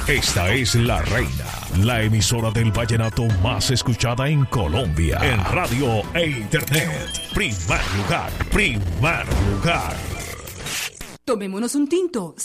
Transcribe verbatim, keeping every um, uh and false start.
Esta es La Reina, la emisora del vallenato más escuchada en Colombia. En radio e internet. Primer lugar, primer lugar. Tomémonos un tinto.